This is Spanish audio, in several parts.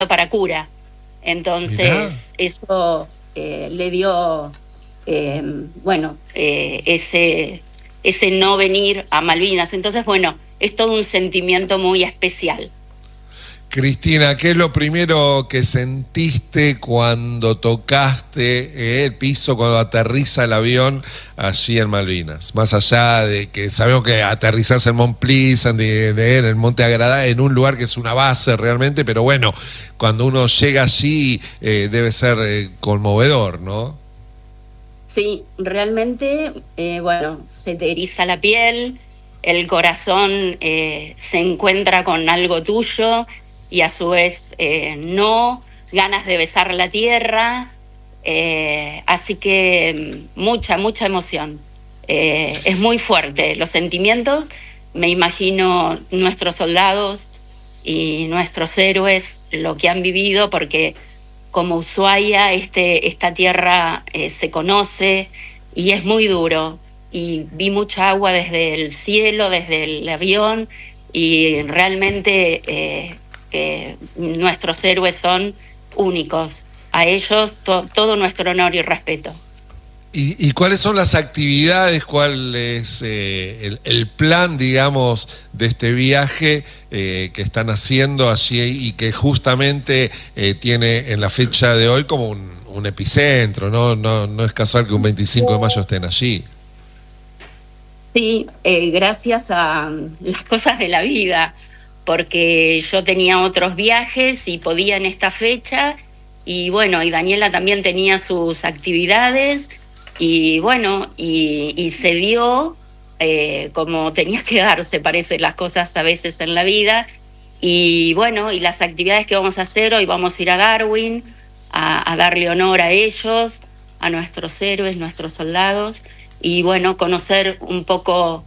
para cura. Entonces, eso le dio, ese no venir a Malvinas. Entonces, bueno, es todo un sentimiento muy especial. Cristina, ¿qué es lo primero que sentiste cuando tocaste el piso, cuando aterriza el avión allí en Malvinas? Más allá de que sabemos que aterrizás en Mont Pleasant, en el Monte Agradá, en un lugar que es una base realmente, pero bueno, cuando uno llega allí debe ser conmovedor, ¿no? Sí, realmente, se te eriza la piel, el corazón se encuentra con algo tuyo, y a su vez no, ganas de besar la tierra, así que mucha emoción. Es muy fuerte los sentimientos. Me imagino nuestros soldados y nuestros héroes, lo que han vivido, porque como Ushuaia, esta tierra se conoce y es muy duro. Y vi mucha agua desde el cielo, desde el avión, y realmente nuestros héroes son únicos. A ellos todo nuestro honor y respeto. ¿Y cuáles son las actividades, cuál es el plan, digamos, de este viaje que están haciendo allí y que justamente tiene en la fecha de hoy como un epicentro, ¿no? No es casual que un 25 de mayo estén allí. Sí, gracias a las cosas de la vida, porque yo tenía otros viajes y podía en esta fecha, y bueno, y Daniela también tenía sus actividades, y bueno, y se dio como tenía que darse, parece, las cosas a veces en la vida. Y bueno, y las actividades que vamos a hacer, hoy vamos a ir a Darwin a darle honor a ellos, a nuestros héroes, nuestros soldados, y bueno, conocer un poco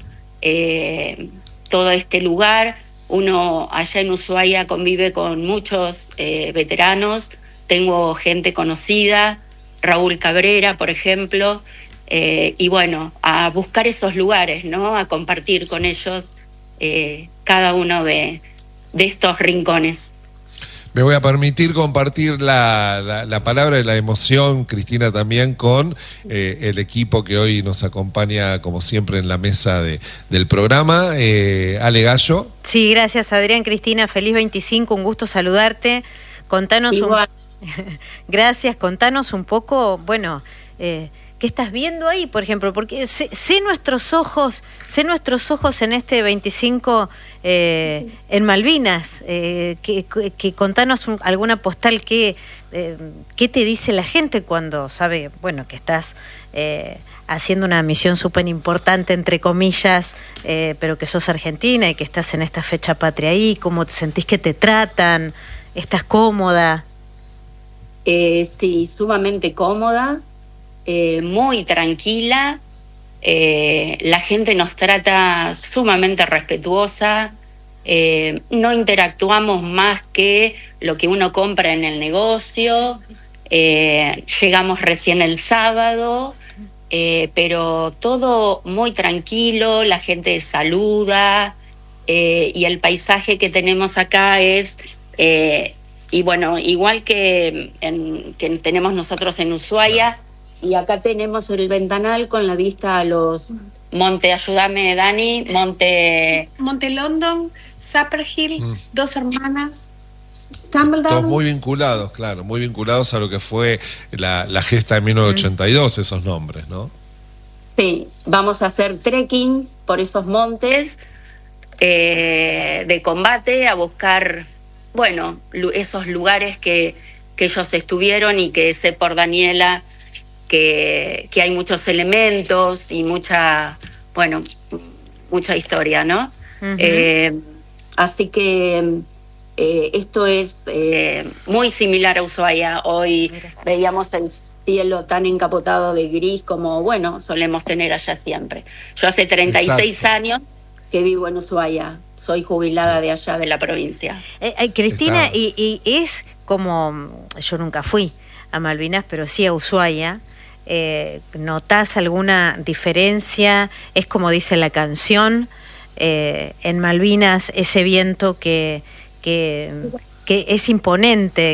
todo este lugar. Uno allá en Ushuaia convive con muchos veteranos, tengo gente conocida, Raúl Cabrera, por ejemplo, y bueno, a buscar esos lugares, ¿no? A compartir con ellos cada uno de estos rincones. Me voy a permitir compartir la palabra y la emoción, Cristina, también con el equipo que hoy nos acompaña, como siempre, en la mesa del programa. Ale Gallo. Sí, gracias, Adrián. Cristina, feliz 25, un gusto saludarte. Contanos gracias, contanos un poco, bueno, ¿qué estás viendo ahí, por ejemplo? Porque sé nuestros ojos en este 25 en Malvinas. Que contanos alguna postal, ¿qué te dice la gente cuando sabe, bueno, que estás haciendo una misión súper importante, entre comillas, pero que sos argentina y que estás en esta fecha patria ahí? ¿Cómo te sentís que te tratan? ¿Estás cómoda? Sí, sumamente cómoda, muy tranquila. La gente nos trata sumamente respetuosa. No interactuamos más que lo que uno compra en el negocio. Llegamos recién el sábado, pero todo muy tranquilo, la gente saluda, y el paisaje que tenemos acá es... y bueno, igual que tenemos nosotros en Ushuaia, y acá tenemos el ventanal con la vista a los monte, ayúdame Dani, Monte London, Sapper Hill, Dos Hermanas, Tumbledown. Todos muy vinculados, claro, muy vinculados a lo que fue la gesta de 1982, esos nombres, ¿no? Sí, vamos a hacer trekking por esos montes de combate, a buscar... bueno, esos lugares que ellos estuvieron, y que sé por Daniela que hay muchos elementos y mucha historia, ¿no? Así que esto es muy similar a Ushuaia. Hoy veíamos el cielo tan encapotado de gris como, bueno, solemos tener allá siempre. Yo hace 36 años que vivo en Ushuaia. Soy jubilada de allá, de la provincia. Cristina, y es como, yo nunca fui a Malvinas, pero sí a Ushuaia. ¿Notás alguna diferencia? Es como dice la canción, en Malvinas, ese viento que que es imponente,